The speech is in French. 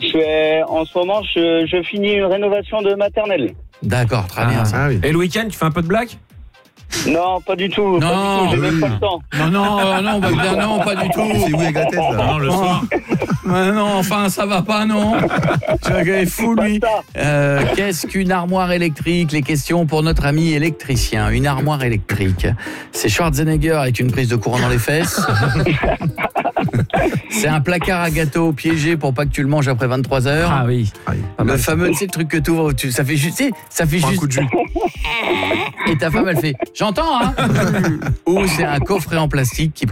En ce moment, je finis une rénovation de maternelle. D'accord, très bien. Ça. Et le week-end, tu fais un peu de blague ? Non, pas du tout. Non, j'ai même pas le temps. Non, on va dire non, pas du tout. C'est où avec la tête là ? Non, le soir. Non, enfin, ça va pas, non. Tu es fou, lui. Qu'est-ce qu'une armoire électrique ? Les questions pour notre ami électricien. Une armoire électrique. C'est Schwarzenegger avec une prise de courant dans les fesses. C'est un placard à gâteau piégé pour pas que tu le manges après 23 heures. Ah oui. Le fameux, tu sais, le truc que t'ouvres, ça fait juste, ça fait juste. Un coup de jus. Et ta femme, elle fait, j'entends, hein. Ou c'est un coffret en plastique qui